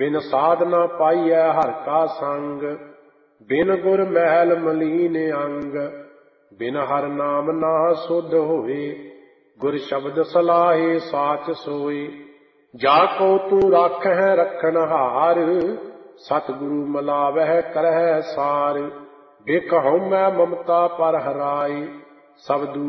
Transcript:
बिन साधना पाइयै हर का संग, बिन गुर महल मलीन अंग। बिन हर नाम ना सुध होए, गुर शब्द सलाहे साच सोए। जाको तू राखै रखनहार, सतगुरु मिलावह करह सार। बिक हउमੈ ममता पर हराए, सब